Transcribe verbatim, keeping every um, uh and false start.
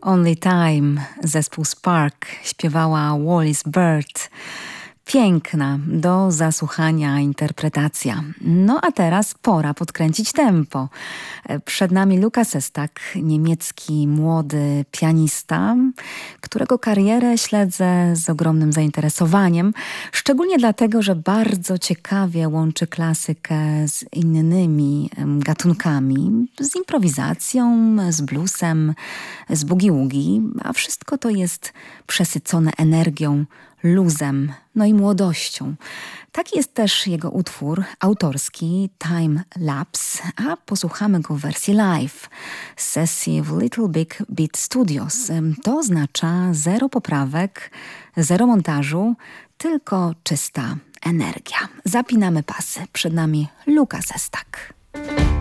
Only Time, zespół Spark, śpiewała Wallis Bird. Piękna, do zasłuchania interpretacja. No a teraz pora podkręcić tempo. Przed nami Lukas Szostak, niemiecki młody pianista, którego karierę śledzę z ogromnym zainteresowaniem. Szczególnie dlatego, że bardzo ciekawie łączy klasykę z innymi gatunkami, z improwizacją, z bluesem, z boogie-woogie, a wszystko to jest przesycone energią, luzem, no i młodością. Taki jest też jego utwór autorski Time Lapse, a posłuchamy go w wersji live z sesji w Little Big Beat Studios. To oznacza zero poprawek, zero montażu, tylko czysta energia. Zapinamy pasy. Przed nami Lukas Szostak.